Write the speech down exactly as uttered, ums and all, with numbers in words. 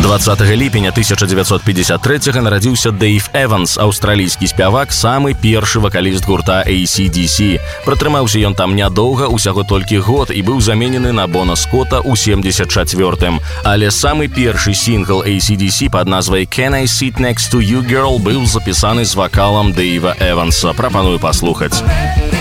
двадцатага ліпеня тысяча девятьсот пятьдесят третьего нарадзіўся Дэйв Эванс, аўстралійскі спявак, самы першы вакаліст гурта эй си ди си. Пратрымаўся ён там нядоўга, усяго толькі год, і быў заменены на Бона Скотта ў семьдесят четвёртым. Але самы першы сінгл эй си ди си пад назвай «Can I Sit Next to You, Girl» быў запісаны з вакалам Дэйва Эванса. Прапаную паслухаць.